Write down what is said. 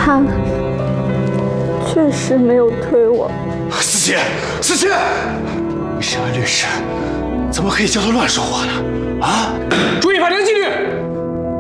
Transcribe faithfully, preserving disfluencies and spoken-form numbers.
他确实没有推我。 思琪，思琪，你身为律师，怎么可以教他乱说话呢？啊！ 注意法庭纪律。